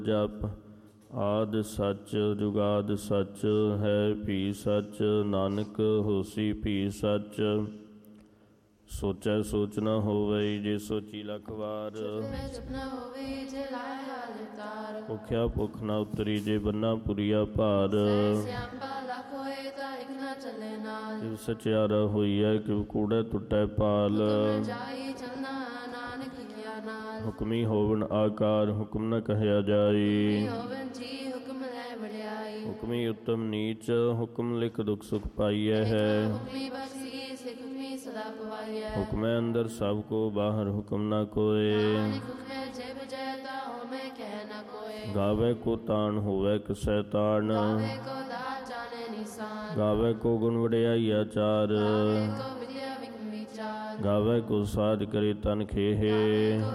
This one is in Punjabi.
ਜਪ ਆਦਿ ਸੱਚ ਜੁਗਾਦਿ ਸੱਚ ਹੈ ਭੀ ਸੱਚ ਨਾਨਕ ਹੋਸੀ ਭੀ ਸੱਚ। ਸੋਚੈ ਸੋਚ ਨ ਹੋਵੇ ਜੇ ਸੋਚੀ ਲੱਖ ਵਾਰ। ਭੁਖਿਆ ਭੁੱਖ ਨ ਉਤਰੀ ਜੇ ਬੰਨਾ ਪੁਰੀਆ ਭਾਰ। ਕਿਵ ਸਚਿਆਰਾ ਹੋਈਐ ਕਿਵ ਕੂੜੈ ਟੁੱਟੈ ਪਾਲ। ਹੁਕਮੀ ਹੋਵਨ ਆਕਾਰ ਹੁਕਮ ਨ ਕਹਿਆ ਜਾਈ। ਹੁਕਮੀ ਉੱਤਮ ਨੀਚ ਹੁਕਮ ਲਿਖ ਦੁਖ ਸੁਖ ਪਾਈਐ ਹੈ। ਹੁਕਮੈ ਅੰਦਰ ਸਭ ਕੋ ਬਾਹਰ ਹੁਕਮ ਨ ਕੋਏ। ਗਾਵੇ ਕੋ ਤਾਣ ਹੋਵੇ ਕਿਸੈ ਤਾਣ। ਗਾਵੇ ਕੋ ਗੁਣ ਵਡਿਆਈਆ ਚਾਰ। ਗਾਵੇ ਕੋ ਸਾਧ ਕਰੇ ਤਨ ਖੇਹੇ।